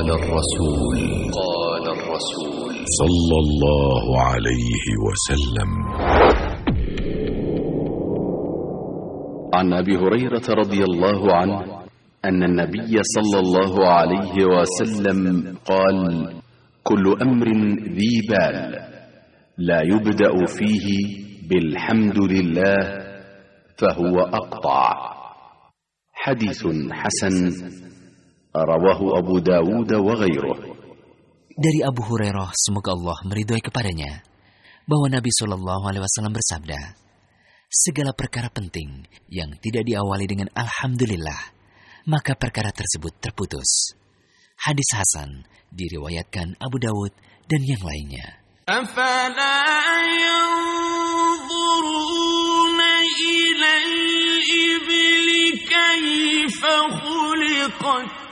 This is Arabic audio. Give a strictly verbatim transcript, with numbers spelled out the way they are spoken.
قال الرسول قال الرسول صلى الله عليه وسلم. عن أبي هريرة رضي الله عنه أن النبي صلى الله عليه وسلم قال: كل أمر ذي بال لا يبدأ فيه بالحمد لله فهو أقطع. حديث حسن رواه أبو داود وغيره. Dari Abu Hurairah, semoga Allah meridhoi kepadanya, bahwa Nabi Shallallahu Alaihi Wasallam bersabda, segala perkara penting yang tidak diawali dengan Alhamdulillah, maka perkara tersebut terputus. Hadis Hasan diriwayatkan Abu Dawud dan yang lainnya. أفلا ينظرون إلى الإبل كيف خلقت